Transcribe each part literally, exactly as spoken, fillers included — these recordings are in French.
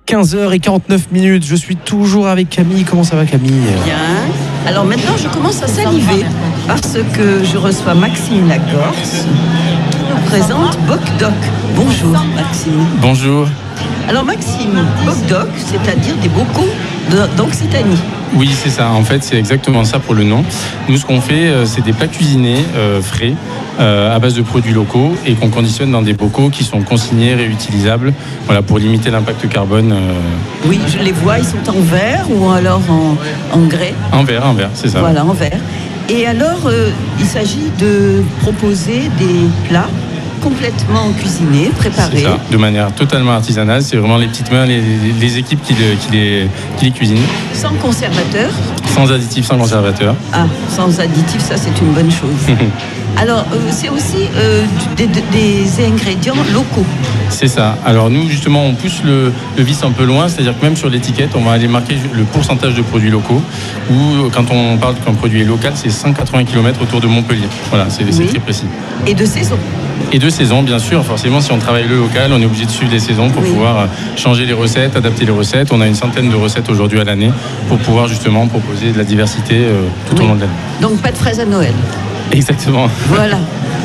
quinze heures quarante-neuf minutes. Je suis toujours avec Camille. Comment ça va, Camille ? Bien. Alors maintenant, je commence à saliver parce que je reçois Maxime Lacorce qui nous présente Bokdok. Bonjour, Maxime. Bonjour. Alors, Maxime, Bokdok, c'est-à-dire des bocaux d'Occitanie. Oui, c'est ça. En fait, c'est exactement ça pour le nom. Nous, ce qu'on fait, c'est des plats cuisinés euh, frais euh, à base de produits locaux et qu'on conditionne dans des bocaux qui sont consignés, réutilisables, voilà, pour limiter l'impact carbone. Euh... Oui, je les vois. Ils sont en verre ou alors en, en grès. En verre, en verre, c'est ça. Voilà, en verre. Et alors, euh, il s'agit de proposer des plats complètement cuisinés, préparés. C'est ça, de manière totalement artisanale. C'est vraiment les petites mains, les, les équipes qui, le, qui, les, qui les cuisinent. Sans conservateur. Sans additifs, sans conservateur. Ah, sans additifs, ça c'est une bonne chose. Alors, euh, c'est aussi euh, des, des ingrédients locaux. C'est ça. Alors nous, justement, on pousse le, le vice un peu loin, c'est-à-dire que même sur l'étiquette, on va aller marquer le pourcentage de produits locaux, ou quand on parle qu'un produit est local, c'est cent quatre-vingts kilomètres autour de Montpellier. Voilà, c'est, oui. c'est très précis. Et de saison. Et de saison, bien sûr. Forcément, si on travaille le local, on est obligé de suivre les saisons pour oui. pouvoir changer les recettes, adapter les recettes. On a une centaine de recettes aujourd'hui à l'année pour pouvoir justement proposer de la diversité euh, tout oui. au long de l'année. Donc pas de fraises à Noël. Exactement. Voilà.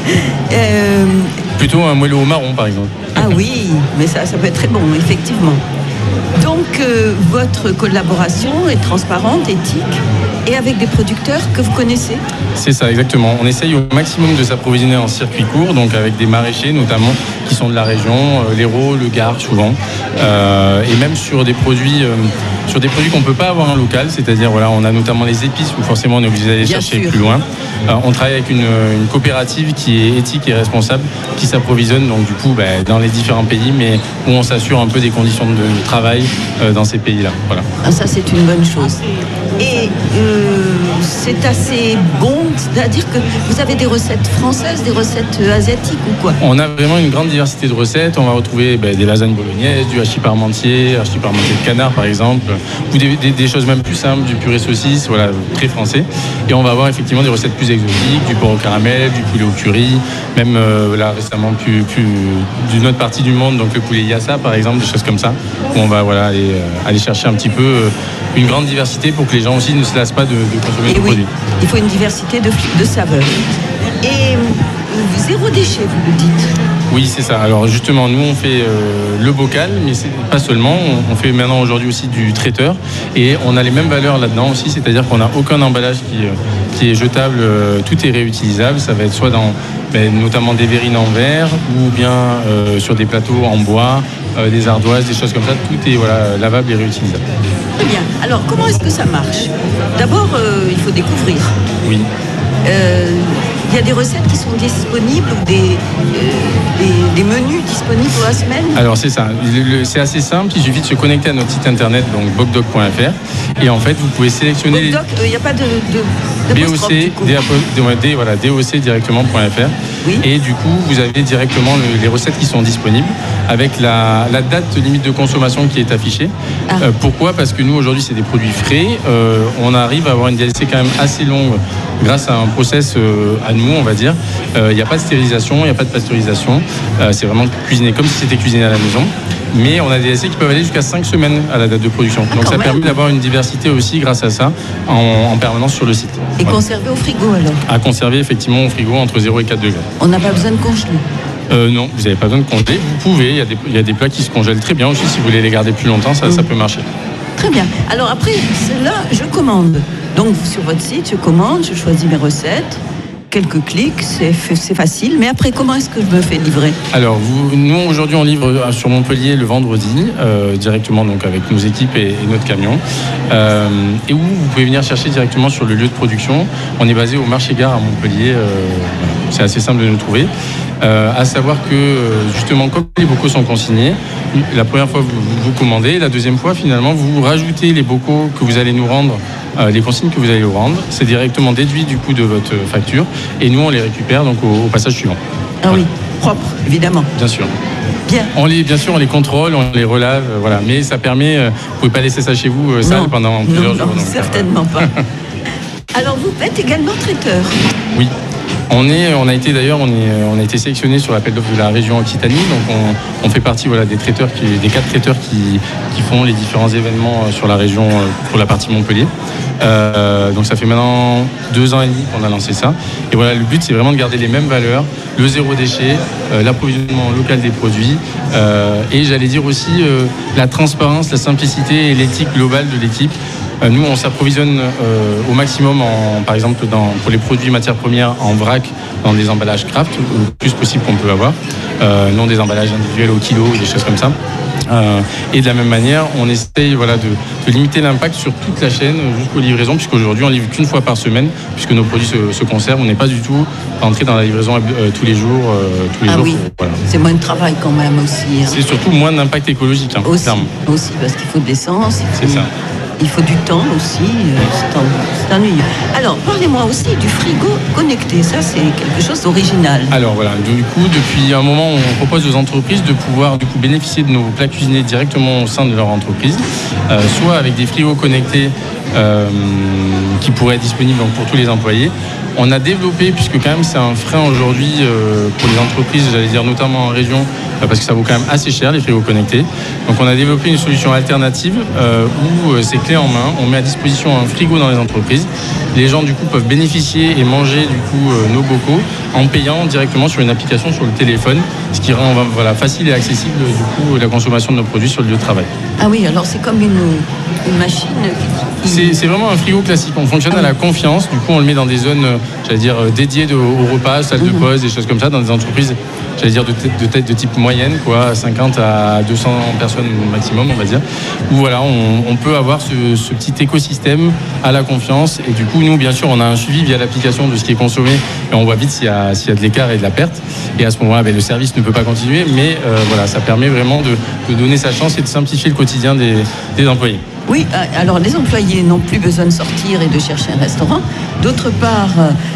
euh... Plutôt un moelleux au marron, par exemple. Ah oui, mais ça, ça peut être très bon, effectivement. Donc, euh, votre collaboration est transparente, éthique, et avec des producteurs que vous connaissez ? C'est ça, exactement. On essaye au maximum de s'approvisionner en circuit court, donc avec des maraîchers notamment, qui sont de la région, euh, l'Hérault, le Gard souvent, euh, et même sur des produits, euh, sur des produits qu'on ne peut pas avoir en local, c'est-à-dire voilà, on a notamment les épices où forcément on est obligé d'aller Bien chercher sûr. plus loin. Euh, on travaille avec une, une coopérative qui est éthique et responsable, qui s'approvisionne donc du coup bah, dans les différents pays, mais où on s'assure un peu des conditions de travail euh, dans ces pays-là. Voilà. Ah, ça c'est une bonne chose. Et euh, c'est assez bon, c'est-à-dire que vous avez des recettes françaises, des recettes asiatiques ou quoi ? On a vraiment une grande diversité de recettes. On va retrouver bah, des lasagnes bolognaises, du hachis parmentier, hachis parmentier de canard par exemple, ou des, des, des choses même plus simples, du purée saucisse, voilà, très français. Et on va avoir effectivement des recettes plus exotiques, du porc au caramel, du poulet au curry, même euh, là récemment plus, plus d'une autre partie du monde, donc le poulet yassa par exemple, des choses comme ça, où on va voilà, aller, euh, aller chercher un petit peu euh, une grande diversité pour que les gens aussi ne se lassent pas de, de consommer des oui, produits. Il faut une diversité de, de saveurs. Et zéro déchet, vous le dites ? Oui, c'est ça. Alors justement, nous on fait euh, le bocal, mais c'est pas seulement. On, on fait maintenant aujourd'hui aussi du traiteur, et on a les mêmes valeurs là-dedans aussi, c'est-à-dire qu'on n'a aucun emballage qui, euh, qui est jetable. Euh, tout est réutilisable. Ça va être soit dans ben, notamment des verrines en verre, ou bien euh, sur des plateaux en bois, euh, des ardoises, des choses comme ça. Tout est voilà, lavable et réutilisable. Très bien. Alors comment est-ce que ça marche ? D'abord, euh, il faut découvrir. Oui. Euh, il y a des recettes qui sont disponibles, des, euh, des, des menus disponibles pour la semaine ? Alors c'est ça, le, le, c'est assez simple, il suffit de se connecter à notre site internet, donc bokdok point f r, et en fait vous pouvez sélectionner... Bokdok, il n'y a pas de... de, de B O C, D, voilà, D O C directement .fr, oui. Et du coup vous avez directement le, les recettes qui sont disponibles, avec la, la date limite de consommation qui est affichée. Ah. Euh, pourquoi ? Parce que nous aujourd'hui c'est des produits frais, euh, on arrive à avoir une D L C quand même assez longue, grâce à un process euh, à nous, on va dire. Il euh, n'y a pas de stérilisation, il n'y a pas de pasteurisation. Euh, c'est vraiment cuisiné comme si c'était cuisiné à la maison. Mais on a des essais qui peuvent aller jusqu'à cinq semaines à la date de production. Ah, donc ça même. permet d'avoir une diversité aussi grâce à ça en, en permanence sur le site. Et voilà. Conservé au frigo alors ? À conserver effectivement au frigo entre zéro et quatre degrés. On n'a pas besoin de congeler ? Euh, non, vous n'avez pas besoin de congeler. Vous pouvez, il y, a des, il y a des plats qui se congèlent très bien aussi. Si vous voulez les garder plus longtemps, ça, mmh. ça peut marcher. Très bien. Alors après, là, je commande. Donc sur votre site, je commande, je choisis mes recettes. Quelques clics, c'est, c'est facile. Mais après, comment est-ce que je me fais livrer ? Alors, vous, nous, aujourd'hui, on livre sur Montpellier le vendredi, euh, directement donc avec nos équipes et, et notre camion. Euh, et où vous pouvez venir chercher directement sur le lieu de production. On est basé au marché-gare à Montpellier. Euh, c'est assez simple de nous trouver. Euh, à savoir que, justement, comme les bocaux sont consignés, la première fois, vous, vous commandez. La deuxième fois, finalement, vous rajoutez les bocaux que vous allez nous rendre. Euh, les consignes que vous allez nous rendre, c'est directement déduit du coût de votre facture, et nous on les récupère donc au, au passage suivant. Ah voilà. Oui, propre, évidemment. Bien sûr. Bien. On les, bien sûr, on les contrôle, on les relave, euh, voilà. Mais ça permet, euh, vous pouvez pas laisser ça chez vous euh, sale pendant plusieurs non, jours. Non, donc, certainement euh, pas. Alors vous êtes également traiteur. Oui. On, est, on a été d'ailleurs, on, est, on a été sélectionné sur l'appel d'offres de la région Occitanie, donc on, on fait partie voilà, des traiteurs, qui, des quatre traiteurs qui, qui font les différents événements sur la région pour la partie Montpellier. Euh, donc ça fait maintenant deux ans et demi qu'on a lancé ça. Et voilà, le but c'est vraiment de garder les mêmes valeurs, le zéro déchet, euh, l'approvisionnement local des produits, euh, et j'allais dire aussi euh, la transparence, la simplicité et l'éthique globale de l'équipe. Nous, on s'approvisionne euh, au maximum, en, par exemple, dans, pour les produits matières premières en vrac, dans des emballages craft, le plus possible qu'on peut avoir, euh, non des emballages individuels au kilo, des choses comme ça. Euh, et de la même manière, on essaye voilà, de, de limiter l'impact sur toute la chaîne jusqu'aux livraisons, puisqu'aujourd'hui, on livre qu'une fois par semaine, puisque nos produits se, se conservent. On n'est pas du tout rentré dans la livraison euh, tous les jours. Euh, tous les ah jours oui, pour, voilà. C'est moins de travail quand même aussi. Hein. C'est surtout moins d'impact écologique, hein, aussi, clairement. aussi, parce qu'il faut de l'essence. C'est ça. Il faut du temps aussi, c'est ennuyeux. Alors, parlez-moi aussi du frigo connecté. Ça, c'est quelque chose d'original. Alors voilà, du coup, depuis un moment, on propose aux entreprises de pouvoir du coup bénéficier de nos plats cuisinés directement au sein de leur entreprise, euh, soit avec des frigos connectés euh, qui pourraient être disponibles donc, pour tous les employés. On a développé, puisque quand même c'est un frein aujourd'hui euh, pour les entreprises, j'allais dire notamment en région, euh, parce que ça vaut quand même assez cher les frigos connectés. Donc on a développé une solution alternative euh, où euh, c'est clé en main, on met à disposition un frigo dans les entreprises. Les gens du coup peuvent bénéficier et manger du coup euh, nos bocaux en payant directement sur une application sur le téléphone, ce qui rend voilà, facile et accessible du coup la consommation de nos produits sur le lieu de travail. Ah oui, alors c'est comme une, une machine qui... C'est, c'est vraiment un frigo classique, on fonctionne ah oui. à la confiance, du coup on le met dans des zones, j'allais dire, dédiées de, au repas, salle de pause, des choses comme ça, dans des entreprises, j'allais dire, de tête de, tête de type moyenne, quoi, cinquante à deux cents personnes maximum, on va dire, où voilà, on, on peut avoir ce, ce petit écosystème à la confiance, et du coup, nous, bien sûr, on a un suivi via l'application de ce qui est consommé, et on voit vite s'il y a, s'il y a de l'écart et de la perte, et à ce moment-là, ben, le service ne peut pas continuer, mais euh, voilà, ça permet vraiment de, de donner sa chance et de simplifier le quotidien des, des employés. Oui, alors les employés n'ont plus besoin de sortir et de chercher un restaurant. D'autre part,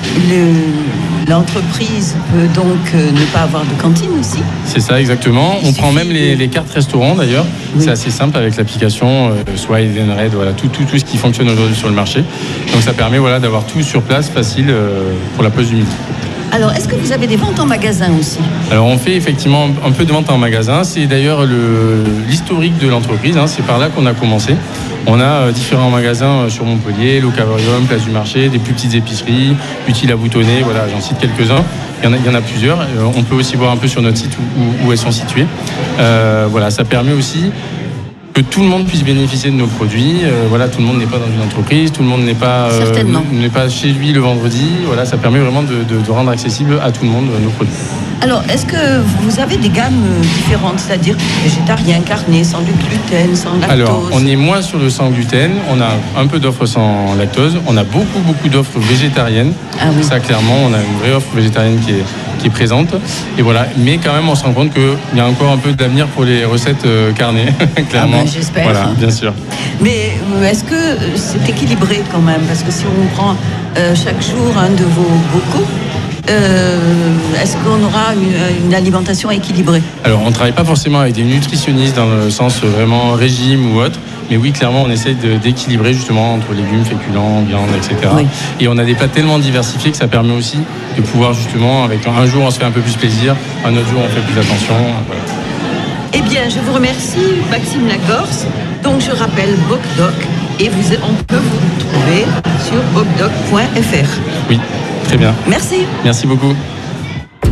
le, l'entreprise peut donc ne pas avoir de cantine aussi. C'est ça, exactement. On prend même les, les cartes restaurants d'ailleurs. Oui. C'est assez simple avec l'application, euh, soit Edenred, voilà, tout, tout, tout ce qui fonctionne aujourd'hui sur le marché. Donc ça permet voilà, d'avoir tout sur place, facile euh, pour la pause du midi. Alors, est-ce que vous avez des ventes en magasin aussi ? Alors, on fait effectivement un peu de ventes en magasin. C'est d'ailleurs le, l'historique de l'entreprise. Hein. C'est par là qu'on a commencé. On a euh, différents magasins sur Montpellier, l'Ocavarium, Place du Marché, des plus petites épiceries, Utile à boutonner, voilà, j'en cite quelques-uns. Il y en a, il y en a plusieurs. Euh, on peut aussi voir un peu sur notre site où, où, où elles sont situées. Euh, voilà, ça permet aussi que tout le monde puisse bénéficier de nos produits. Euh, voilà, tout le monde n'est pas dans une entreprise, tout le monde n'est pas, euh, n'est pas chez lui le vendredi. Voilà, ça permet vraiment de, de, de rendre accessible à tout le monde nos produits. Alors, est-ce que vous avez des gammes différentes, c'est-à-dire végétarien, carné, sans gluten, sans lactose ? Alors, on est moins sur le sans gluten. On a un peu d'offres sans lactose. On a beaucoup, beaucoup d'offres végétariennes. Ah oui. Ça, clairement, on a une vraie offre végétarienne qui est, qui est présente. Et voilà. Mais quand même, on se rend compte qu'il y a encore un peu d'avenir pour les recettes euh, carnées, clairement. Ah ben, j'espère. Voilà, bien sûr. Mais est-ce que c'est équilibré quand même ? Parce que si on prend euh, chaque jour un de vos bocaux, Euh, est-ce qu'on aura une, une alimentation équilibrée ? Alors, on ne travaille pas forcément avec des nutritionnistes dans le sens vraiment régime ou autre, mais oui, clairement, on essaye de, d'équilibrer justement entre légumes, féculents, viande, et cetera. Oui. Et on a des plats tellement diversifiés que ça permet aussi de pouvoir justement, avec un jour, on se fait un peu plus plaisir, un autre jour, on fait plus attention. Voilà. Eh bien, je vous remercie, Maxime Lagorce. Donc, je rappelle Bocdoc et vous, on peut vous trouver sur bocdoc point f r. Oui. Très bien. Merci. Merci beaucoup.